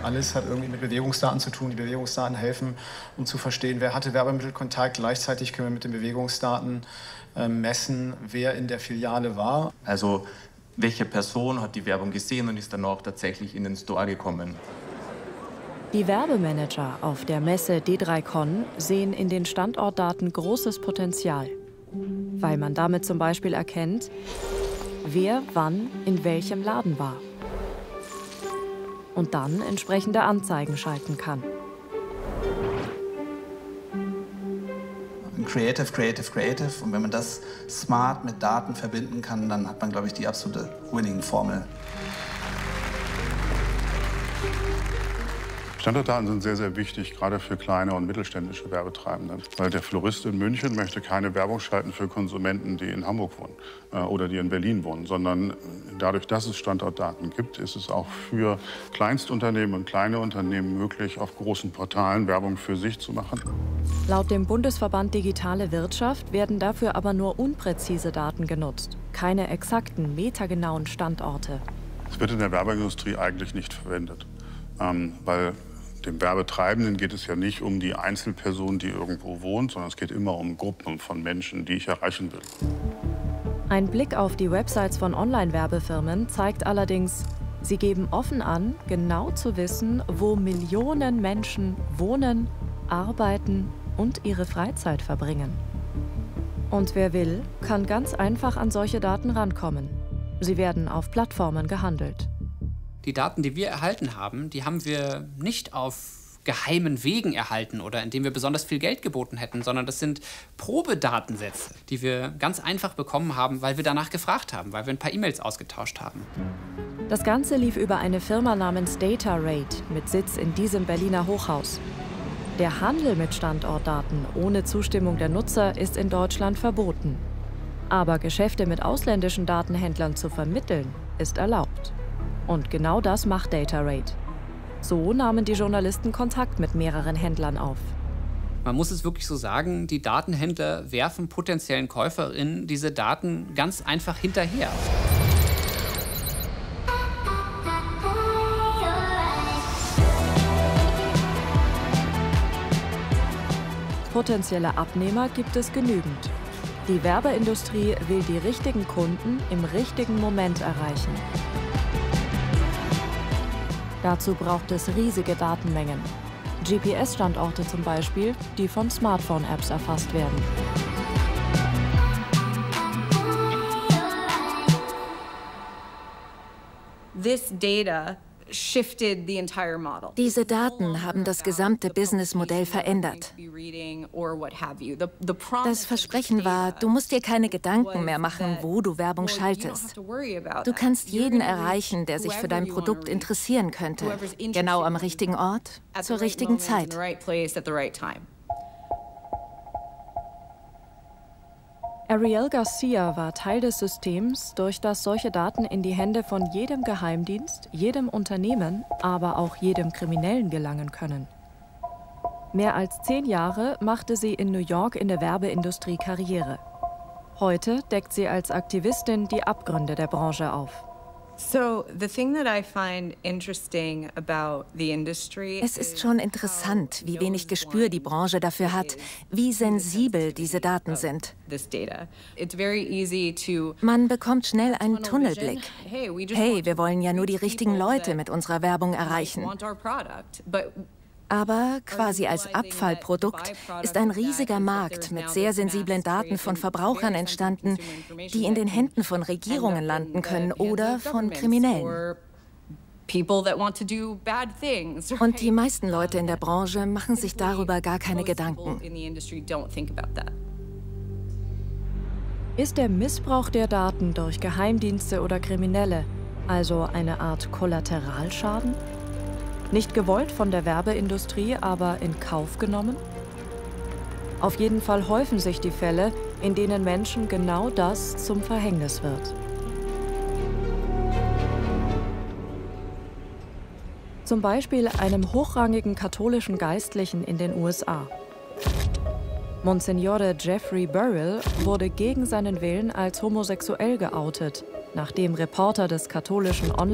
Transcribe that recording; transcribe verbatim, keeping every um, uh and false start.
Alles hat irgendwie mit Bewegungsdaten zu tun. Die Bewegungsdaten helfen, um zu verstehen, wer hatte Werbemittelkontakt. Gleichzeitig können wir mit den Bewegungsdaten äh, messen, wer in der Filiale war. Also welche Person hat die Werbung gesehen und ist dann auch tatsächlich in den Store gekommen. Die Werbemanager auf der Messe D drei Con sehen in den Standortdaten großes Potenzial, weil man damit zum Beispiel erkennt, wer wann in welchem Laden war und dann entsprechende Anzeigen schalten kann. Creative, creative, creative. Und wenn man das smart mit Daten verbinden kann, dann hat man, glaube ich, die absolute Winning-Formel. Standortdaten sind sehr, sehr wichtig, gerade für kleine und mittelständische Werbetreibende. Weil der Florist in München möchte keine Werbung schalten für Konsumenten, die in Hamburg wohnen äh, oder die in Berlin wohnen, sondern dadurch, dass es Standortdaten gibt, ist es auch für Kleinstunternehmen und kleine Unternehmen möglich, auf großen Portalen Werbung für sich zu machen. Laut dem Bundesverband Digitale Wirtschaft werden dafür aber nur unpräzise Daten genutzt, keine exakten, metagenauen Standorte. Es wird in der Werbeindustrie eigentlich nicht verwendet, ähm, weil dem Werbetreibenden geht es ja nicht um die Einzelperson, die irgendwo wohnt, sondern es geht immer um Gruppen von Menschen, die ich erreichen will. Ein Blick auf die Websites von Online-Werbefirmen zeigt allerdings, sie geben offen an, genau zu wissen, wo Millionen Menschen wohnen, arbeiten und ihre Freizeit verbringen. Und wer will, kann ganz einfach an solche Daten rankommen. Sie werden auf Plattformen gehandelt. Die Daten, die wir erhalten haben, die haben wir nicht auf geheimen Wegen erhalten oder indem wir besonders viel Geld geboten hätten, sondern das sind Probedatensätze, die wir ganz einfach bekommen haben, weil wir danach gefragt haben, weil wir ein paar E-Mails ausgetauscht haben. Das Ganze lief über eine Firma namens DataRate mit Sitz in diesem Berliner Hochhaus. Der Handel mit Standortdaten ohne Zustimmung der Nutzer ist in Deutschland verboten. Aber Geschäfte mit ausländischen Datenhändlern zu vermitteln, ist erlaubt. Und genau das macht DataRate. So nahmen die Journalisten Kontakt mit mehreren Händlern auf. Man muss es wirklich so sagen, die Datenhändler werfen potenziellen KäuferInnen diese Daten ganz einfach hinterher. Potenzielle Abnehmer gibt es genügend. Die Werbeindustrie will die richtigen Kunden im richtigen Moment erreichen. Dazu braucht es riesige Datenmengen. G P S-Standorte zum Beispiel, die von Smartphone-Apps erfasst werden. This data Diese Daten haben das gesamte Businessmodell verändert. Das Versprechen war, du musst dir keine Gedanken mehr machen, wo du Werbung schaltest. Du kannst jeden erreichen, der sich für dein Produkt interessieren könnte. Genau am richtigen Ort, zur richtigen Zeit. Ariel Garcia war Teil des Systems, durch das solche Daten in die Hände von jedem Geheimdienst, jedem Unternehmen, aber auch jedem Kriminellen gelangen können. Mehr als zehn Jahre machte sie in New York in der Werbeindustrie Karriere. Heute deckt sie als Aktivistin die Abgründe der Branche auf. Es ist schon interessant, wie wenig Gespür die Branche dafür hat, wie sensibel diese Daten sind. Man bekommt schnell einen Tunnelblick. Hey, wir wollen ja nur die richtigen Leute mit unserer Werbung erreichen. Aber quasi als Abfallprodukt ist ein riesiger Markt mit sehr sensiblen Daten von Verbrauchern entstanden, die in den Händen von Regierungen landen können oder von Kriminellen. Und die meisten Leute in der Branche machen sich darüber gar keine Gedanken. Ist der Missbrauch der Daten durch Geheimdienste oder Kriminelle also eine Art Kollateralschaden? Nicht gewollt von der Werbeindustrie, aber in Kauf genommen? Auf jeden Fall häufen sich die Fälle, in denen Menschen genau das zum Verhängnis wird. Zum Beispiel einem hochrangigen katholischen Geistlichen in den U S A. Monsignore Jeffrey Burrill wurde gegen seinen Willen als homosexuell geoutet, nachdem Reporter des katholischen Online-